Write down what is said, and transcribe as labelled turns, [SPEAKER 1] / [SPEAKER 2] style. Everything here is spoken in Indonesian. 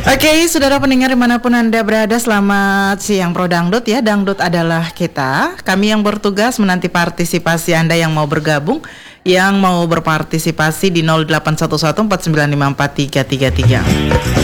[SPEAKER 1] Oke, saudara pendengar dimanapun Anda berada, selamat siang Pro Dangdut ya. Dangdut adalah kita. Kami yang bertugas menanti partisipasi Anda yang mau bergabung, yang mau berpartisipasi di 0811 495 4333.